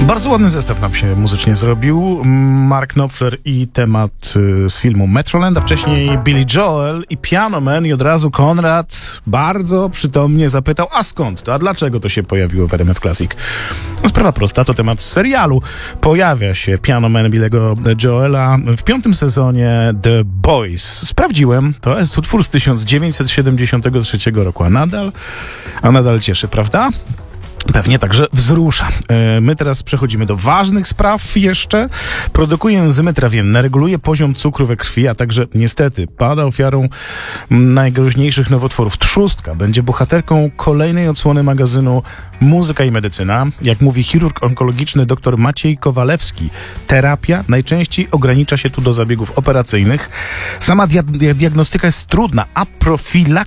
Bardzo ładny zestaw nam się muzycznie zrobił. Mark Knopfler i temat z filmu Metroland, a wcześniej Billy Joel i Piano Man, i od razu Konrad bardzo przytomnie zapytał, a skąd to, a dlaczego to się pojawiło w RMF Classic? No, sprawa prosta, to temat z serialu. Pojawia się Piano Man Billy'ego Joela w 5. sezonie The Boys. Sprawdziłem, to jest utwór z 1973 roku, a nadal cieszy, prawda? Pewnie także wzrusza. My teraz przechodzimy do ważnych spraw jeszcze. Produkuje enzymy trawienne, reguluje poziom cukru we krwi, a także niestety pada ofiarą najgroźniejszych nowotworów. Trzustka będzie bohaterką kolejnej odsłony magazynu Muzyka i Medycyna. Jak mówi chirurg onkologiczny dr Maciej Kowalewski, terapia najczęściej ogranicza się tu do zabiegów operacyjnych. Sama diagnostyka jest trudna, a profilaktyka